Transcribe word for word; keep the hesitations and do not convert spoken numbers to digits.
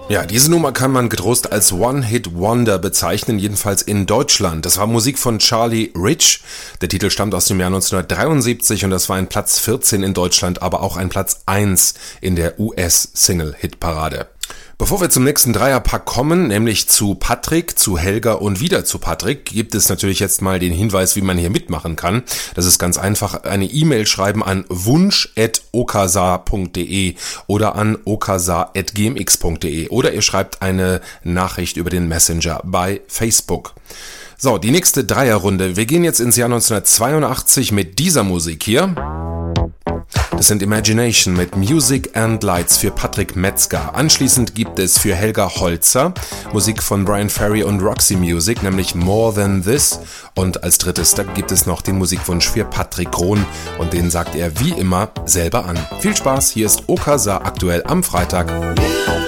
Ja, diese Nummer kann man getrost als One-Hit-Wonder bezeichnen, jedenfalls in Deutschland. Das war Musik von Charlie Rich. Der Titel stammt aus dem Jahr neunzehnhundertdreiundsiebzig und das war ein Platz vierzehn in Deutschland, aber auch ein Platz eins in der U S-Single-Hitparade. Bevor wir zum nächsten Dreierpack kommen, nämlich zu Patrick, zu Helga und wieder zu Patrick, gibt es natürlich jetzt mal den Hinweis, wie man hier mitmachen kann. Das ist ganz einfach, eine E-Mail schreiben an wunsch at okasa punkt de oder an okasa at gmx punkt de oder ihr schreibt eine Nachricht über den Messenger bei Facebook. So, die nächste Dreierrunde. Wir gehen jetzt ins Jahr neunzehnhundertzweiundachtzig mit dieser Musik hier. Das sind Imagination mit Music and Lights für Patrick Metzger. Anschließend gibt es für Helga Holzer Musik von Brian Ferry und Roxy Music, nämlich More Than This. Und als drittes, da gibt es noch den Musikwunsch für Patrick Krohn und den sagt er wie immer selber an. Viel Spaß, hier ist Okasa aktuell am Freitag.